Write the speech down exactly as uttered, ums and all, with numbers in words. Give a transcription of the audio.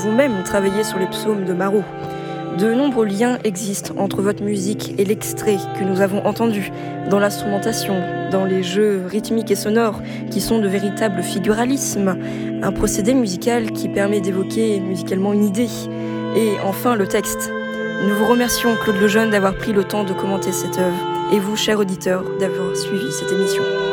vous-même travaillé sur les psaumes de Marot. De nombreux liens existent entre votre musique et l'extrait que nous avons entendu, dans l'instrumentation, dans les jeux rythmiques et sonores qui sont de véritables figuralismes, un procédé musical qui permet d'évoquer musicalement une idée, et enfin le texte. Nous vous remercions, Claude Lejeune, d'avoir pris le temps de commenter cette œuvre, et vous, chers auditeurs, d'avoir suivi cette émission.